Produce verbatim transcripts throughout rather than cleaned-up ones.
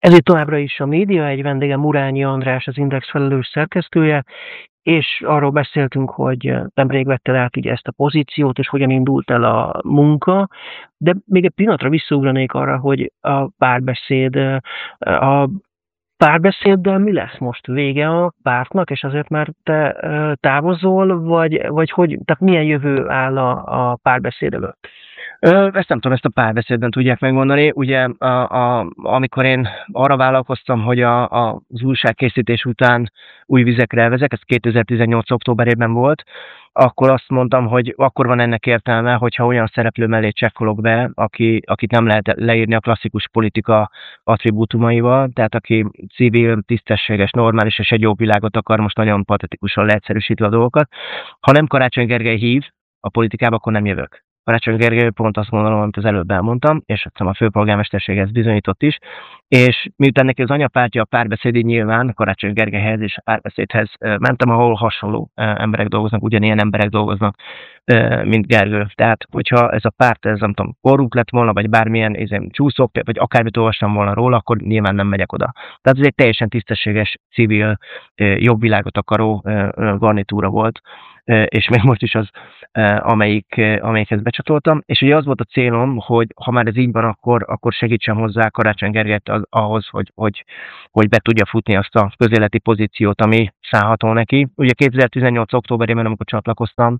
Ez itt továbbra is a Média, egy vendégem Murányi András, az Index felelős szerkesztője, és arról beszéltünk, hogy nemrég vetted át ugye ezt a pozíciót, és hogyan indult el a munka, de még egy pillanatra visszaugranék arra, hogy a párbeszéd, a párbeszéddel mi lesz most? Vége a pártnak, és azért már te távozol, vagy, vagy hogy, tehát milyen jövő áll a, a párbeszéd előtt? Ö, ezt nem tudom, ezt a párbeszédben tudják megmondani. Ugye, a, a, amikor én arra vállalkoztam, hogy a, a, az újságkészítés után új vizekre elvezek, ez kétezer-tizennyolc októberében volt, akkor azt mondtam, hogy akkor van ennek értelme, hogyha olyan szereplő mellé csekkolok be, aki, akit nem lehet leírni a klasszikus politika attribútumaival, tehát aki civil, tisztességes, normális és egy jobb világot akar, most nagyon patetikusan leegyszerűsítve a dolgokat. Ha nem Karácsony Gergely hív a politikába, akkor nem jövök. Karácsony Gergely pont azt mondom, amit az előbb elmondtam, és azt a főpolgármesterség ezt bizonyított is, és miután neki az anyapártja a Párbeszéd, így nyilván Karácsony Gergelyhez és a Párbeszédhez mentem, ahol hasonló emberek dolgoznak, ugyanilyen emberek dolgoznak, mint Gergő. Tehát, hogyha ez a párt, ez nem tudom, korrupt lett volna, vagy bármilyen ezem, csúszok, vagy akármit olvastam volna róla, akkor nyilván nem megyek oda. Tehát ez egy teljesen tisztességes, civil, jobb világot akaró garnitúra volt, és még most is az, amelyik, amelyikhez becsatoltam. És ugye az volt a célom, hogy ha már ez így van, akkor, akkor segítsem hozzá Karácsony Gergelyt az, ahhoz, hogy, hogy, hogy be tudja futni azt a közéleti pozíciót, ami szállható neki. Ugye kétezer-tizennyolc októberében, amikor csatlakoztam,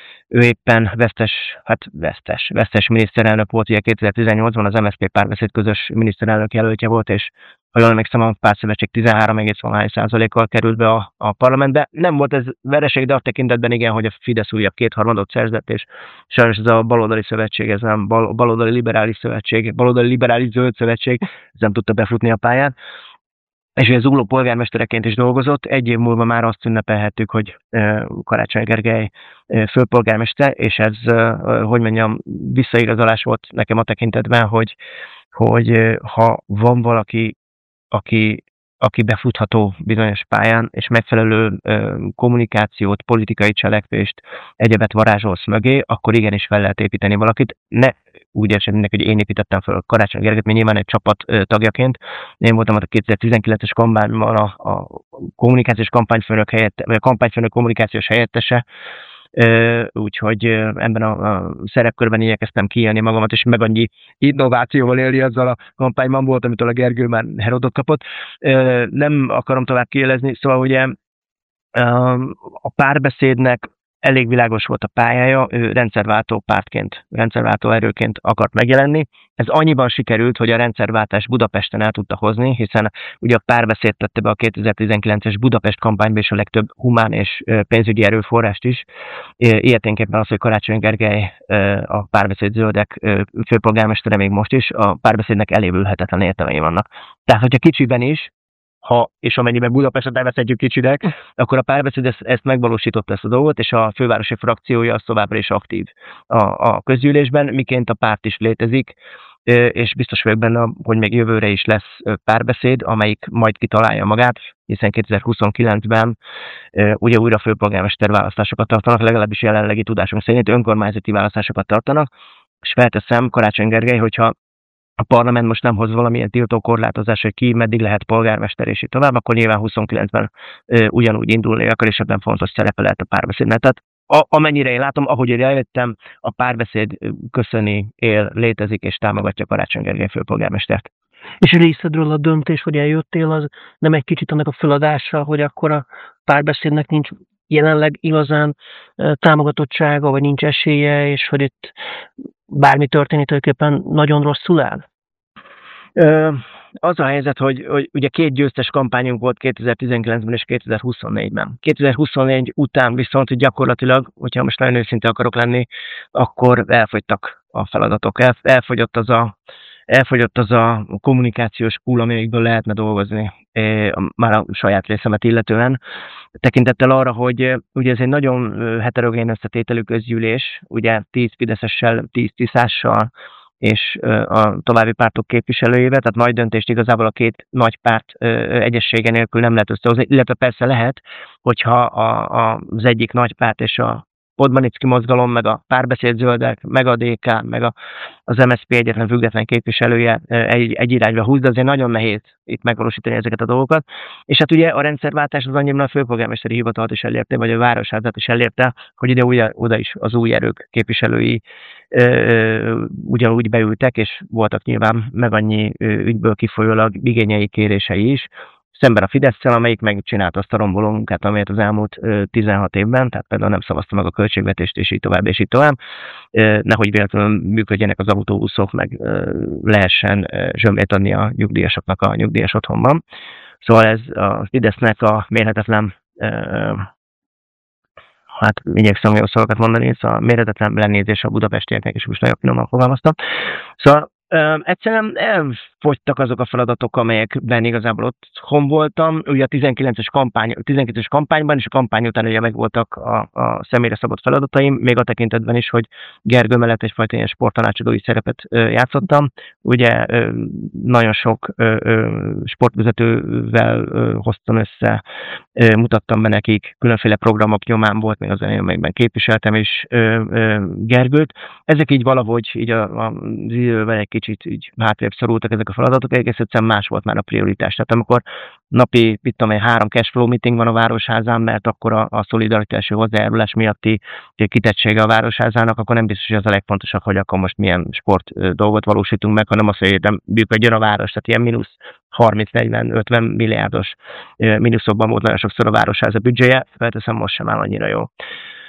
ő éppen vesztes, hát vesztes, vesztes miniszterelnök volt, ugye kétezer-tizennyolcban az em es zé pé Párbeszéd közös miniszterelnök jelöltje volt, és ha jól emlékszem, a Pártszövetség tizenhárom egész valahány százalékkal került be a, a parlamentbe. Nem volt ez vereség, de a tekintetben igen, hogy a Fidesz újabb kétharmadot szerzett, és sajnos ez a baloldali szövetség, ez nem bal, baloldali liberális szövetség, baloldali liberális zöld szövetség, ez nem tudta befutni a pályát. És ő zugló polgármestereként is dolgozott, egy év múlva már azt ünnepelhettük, hogy Karácsony Gergely főpolgármester, és ez, hogy mondjam, visszaigazolás volt nekem a tekintetben, hogy, hogy ha van valaki, aki, aki befutható bizonyos pályán, és megfelelő kommunikációt, politikai cselekvést, egyebet varázsolsz mögé, akkor igenis fel lehet építeni valakit. Ne úgy esetleg, hogy én építettem fel Karácsony Gergelyt, mert nyilván egy csapat tagjaként. Én voltam a kétezer-tizenkilences kampányban a, a kommunikációs kampányfőnök helyett, vagy a kampányfőnök kommunikációs helyettese, úgyhogy ebben a, a szerepkörben igyekeztem kiélni magamat, és meg annyi innovációval élni azzal a kampányban volt, amitől a Gergő már Herodot kapott. Nem akarom tovább kielezni, szóval ugye a Párbeszédnek elég világos volt a pályája, ő rendszerváltó pártként, rendszerváltó erőként akart megjelenni. Ez annyiban sikerült, hogy a rendszerváltás Budapesten el tudta hozni, hiszen ugye a Párbeszéd tette be a kétezer-tizenkilences Budapest kampányba is a legtöbb humán és pénzügyi erőforrást is. Ilyeténképpen az, hogy Karácsony Gergely a Párbeszéd zöldek főpolgármestere még most is, a Párbeszédnek elévülhetetlen értelmei vannak. Tehát, hogyha kicsiben is, ha és amennyiben Budapestet elveszhetjük kicsinek, akkor a Párbeszéd ezt, ezt megvalósította ezt a dolgot, és a fővárosi frakciója az továbbra is aktív a, a közgyűlésben, miként a párt is létezik, és biztos vagyok benne, hogy még jövőre is lesz Párbeszéd, amelyik majd kitalálja magát, hiszen kétezer-huszonkilencben ugye újra főpolgármester választásokat tartanak, legalábbis jelenlegi tudásunk szerint önkormányzati választásokat tartanak, és felteszem, Karácsony Gergely, hogyha a parlament most nem hoz valamilyen tiltó korlátozás, hogy ki meddig lehet polgármester és így tovább, akkor nyilván huszonkilencben e, ugyanúgy indulni akar, és ebben fontos szerepe lehet a Párbeszédnek. Tehát a, amennyire én látom, ahogy én eljöttem, a Párbeszéd köszöni, él, létezik és támogatja Karácsony Gergely főpolgármestert. És részedről a döntés, hogy eljöttél, az nem egy kicsit annak a feladása, hogy akkor a Párbeszédnek nincs jelenleg igazán támogatottsága, vagy nincs esélye, és hogy itt bármi történik, tulajdonképpen nagyon rosszul áll? Ö, az a helyzet, hogy, hogy ugye két győztes kampányunk volt kétezer-tizenkilencben és kétezer-huszonnégyben. kétezer-huszonnégy után viszont gyakorlatilag, hogyha most nagyon őszinte akarok lenni, akkor elfogytak a feladatok. El, elfogyott az a elfogyott az a kommunikációs pool, amikből lehetne dolgozni, már a saját részemet illetően. Tekintettel arra, hogy ugye ez egy nagyon heterogén összetételű közgyűlés, ugye tíz fideszessel, tíz tiszással, és a további pártok képviselőjével, tehát nagy döntést igazából a két nagy párt egyessége nélkül nem lehet összehozni, illetve persze lehet, hogyha a, a, az egyik nagy párt és a Podmanicki mozgalom, meg a Párbeszéd Zöldek, meg a dé ká, meg a, az em es zé pé egyetlen független képviselője egy, egy irányba húz, de azért nagyon nehéz itt megvalósítani ezeket a dolgokat. És hát ugye a rendszerváltás az annyiban a főpolgármesteri hivatalt is elérte, vagy a városházát is elérte, hogy ide ugye, oda is az új erők képviselői ö, ugyanúgy beültek, és voltak nyilván meg annyi ügyből kifolyólag igényei, kérései is, szemben a Fidesz-szel, amelyik megcsinálta azt a romboló munkát, amelyet az elmúlt tizenhat évben, tehát például nem szavazta meg a költségvetést, és így tovább, és így tovább. Nehogy véletlenül működjenek az autóbuszok, meg lehessen zsömlét adni a nyugdíjasoknak a nyugdíjas otthonban. Szóval ez a Fidesznek a mérhetetlen, hát igyekszem jó szavakat mondani, szóval mérhetetlen lenézés a budapestieknek, és most nagyon finoman fogalmaztam. Szóval Ö, egyszerűen elfogytak azok a feladatok, amelyekben igazából otthon voltam. Ugye a tizenkilences kampány, tizenkilences kampányban és a kampány után ugye megvoltak a, a személyre szabott feladataim, még a tekintetben is, hogy Gergő mellett egyfajta ilyen sporttanácsadói szerepet ö, játszottam. Ugye ö, nagyon sok ö, ö, sportvezetővel ö, hoztam össze, ö, mutattam be nekik, különféle programok nyomán volt, még az amelyekben képviseltem is ö, ö, Gergőt. Ezek így valahogy így a, a, az idővel egy kicsit így hátrébb szorultak ezek a feladatok, egész egyszerűen más volt már a prioritás. Tehát amikor napi, mit tudom én, három cashflow meeting van a Városházán, mert akkor a, a szolidaritási hozzájárulás miatti kitettsége a Városházának, akkor nem biztos, hogy az a legfontosabb, hogy akkor most milyen sport dolgot valósítunk meg, hanem az, hogy nem működjön a város. Tehát ilyen mínusz harminc, negyven, ötven milliárdos mínuszokban volt nagyon sokszor a Városháza büdzséje, felteszem most sem áll annyira jó.